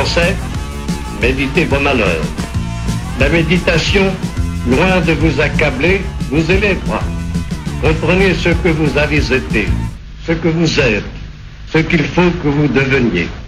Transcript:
Français, méditez vos malheurs. La méditation, loin de vous accabler, vous élèvera. Comprenez ce que vous avez été, ce que vous êtes, ce qu'il faut que vous deveniez.